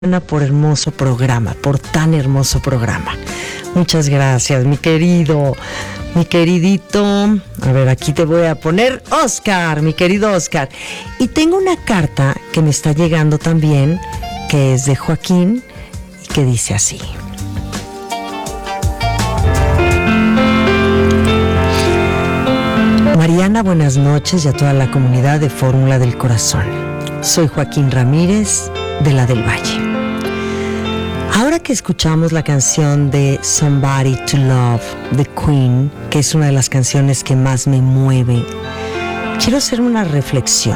por hermoso programa, por tan hermoso programa. Muchas gracias, mi querido, mi queridito. A ver, aquí te voy a poner Oscar, mi querido Oscar. Y tengo una carta que me está llegando también, que es de Joaquín y que dice así. Mariana, buenas noches y a toda la comunidad de Fórmula del Corazón. Soy Joaquín Ramírez, de la del Valle. Ahora que escuchamos la canción de Somebody to Love, de Queen, que es una de las canciones que más me mueve, quiero hacer una reflexión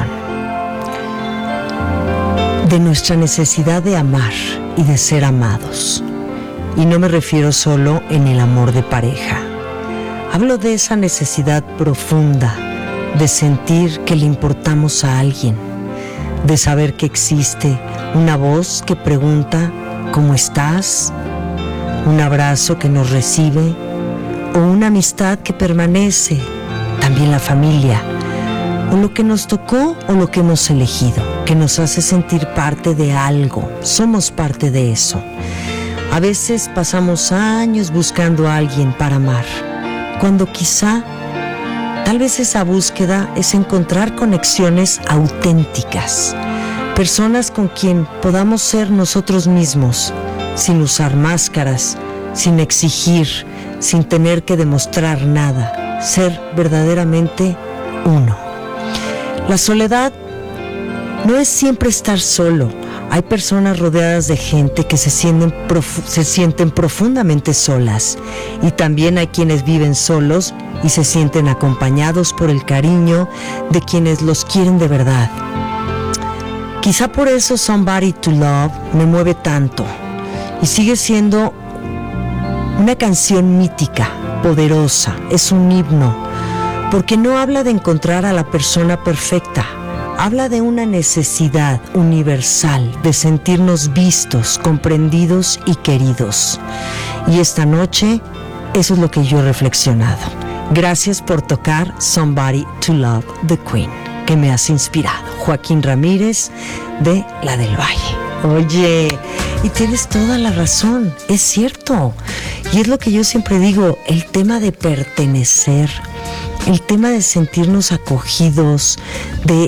de nuestra necesidad de amar y de ser amados. Y no me refiero solo en el amor de pareja. Hablo de esa necesidad profunda de sentir que le importamos a alguien, de saber que existe una voz que pregunta ¿cómo estás? Un abrazo que nos recibe o una amistad que permanece, también la familia, o lo que nos tocó o lo que hemos elegido, que nos hace sentir parte de algo, somos parte de eso. A veces pasamos años buscando a alguien para amar, cuando quizá, tal vez esa búsqueda es encontrar conexiones auténticas, personas con quien podamos ser nosotros mismos, sin usar máscaras, sin exigir, sin tener que demostrar nada, ser verdaderamente uno. La soledad no es siempre estar solo. Hay personas rodeadas de gente que se sienten profundamente solas, y también hay quienes viven solos y se sienten acompañados por el cariño de quienes los quieren de verdad. Quizá por eso Somebody to Love me mueve tanto y sigue siendo una canción mítica, poderosa, es un himno, porque no habla de encontrar a la persona perfecta, habla de una necesidad universal de sentirnos vistos, comprendidos y queridos. Y esta noche, eso es lo que yo he reflexionado. Gracias por tocar Somebody to Love de Queen, que me has inspirado. Joaquín Ramírez, de la del Valle. Oye, y tienes toda la razón, es cierto. Y es lo que yo siempre digo, el tema de pertenecer, el tema de sentirnos acogidos, de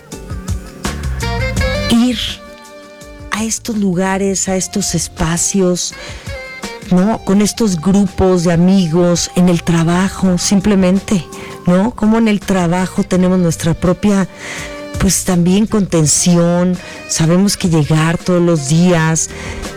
ir a estos lugares, a estos espacios, ¿no? Con estos grupos de amigos, en el trabajo, simplemente, ¿no? Como en el trabajo tenemos nuestra propia, pues también contención, sabemos que llegar todos los días,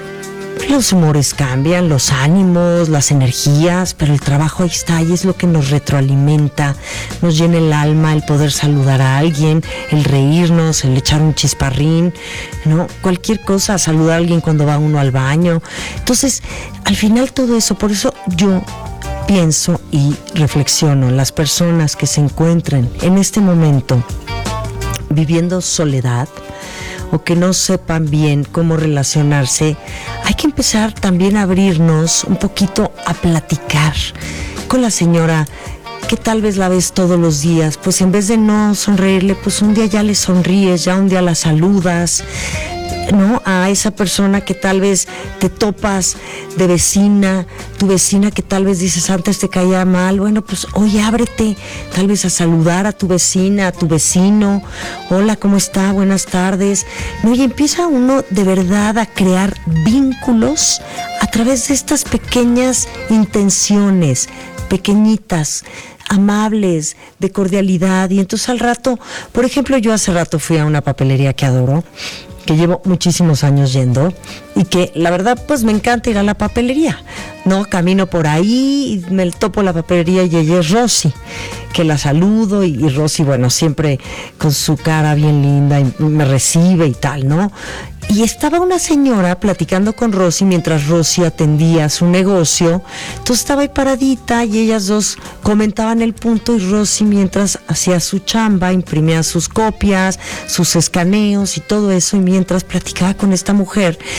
los humores cambian, los ánimos, las energías, pero el trabajo ahí está y es lo que nos retroalimenta, nos llena el alma el poder saludar a alguien, el reírnos, el echar un chisparrín, ¿no? Cualquier cosa, saludar a alguien cuando va uno al baño. Entonces, al final todo eso, por eso yo pienso y reflexiono, las personas que se encuentren en este momento viviendo soledad o que no sepan bien cómo relacionarse, hay que empezar también a abrirnos un poquito a platicar con la señora que tal vez la ves todos los días, pues en vez de no sonreírle, pues un día ya le sonríes, ya un día la saludas, ¿no? A esa persona que tal vez te topas de vecina, tu vecina que tal vez dices antes te caía mal, bueno, pues hoy ábrete tal vez a saludar a tu vecina, a tu vecino, hola, ¿cómo está? Buenas tardes, ¿no? Y empieza uno de verdad a crear vínculos a través de estas pequeñas intenciones, pequeñitas, amables, de cordialidad. Y entonces al rato, por ejemplo, yo hace rato fui a una papelería que adoro, que llevo muchísimos años yendo y que la verdad pues me encanta ir a la papelería, ¿no? Camino por ahí y me topo la papelería y ella es Rosy, que la saludo y Rosy, bueno, siempre con su cara bien linda y me recibe y tal, ¿no? Y estaba una señora platicando con Rosy mientras Rosy atendía su negocio. Entonces estaba ahí paradita y ellas dos comentaban el punto y Rosy mientras hacía su chamba, imprimía sus copias, sus escaneos y todo eso, y mientras platicaba con esta mujer.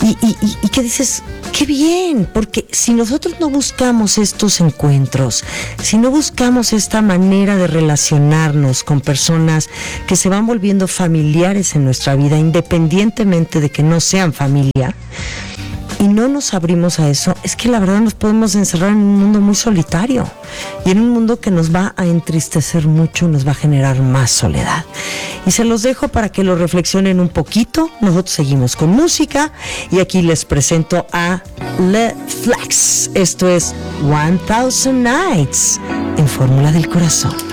y que dices, qué bien, porque si nosotros no buscamos estos encuentros, si no buscamos esta manera de relacionarnos con personas que se van volviendo familiares en nuestra vida, independientemente de que no sean familia, y no nos abrimos a eso, es que la verdad nos podemos encerrar en un mundo muy solitario y en un mundo que nos va a entristecer mucho, nos va a generar más soledad. Y se los dejo para que lo reflexionen un poquito. Nosotros seguimos con música y aquí les presento a Le Flex. Esto es 1000 Nights en Fórmula del Corazón.